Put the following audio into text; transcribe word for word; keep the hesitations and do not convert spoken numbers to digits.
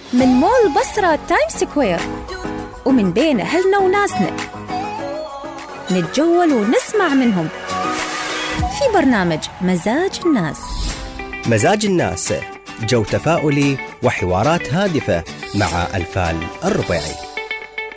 من مول بصرة تايم سكوير، ومن بين أهلنا وناسنا نتجول ونسمع منهم في برنامج مزاج الناس. مزاج الناس، جو تفاؤلي وحوارات هادفة مع ألفان الربيعي.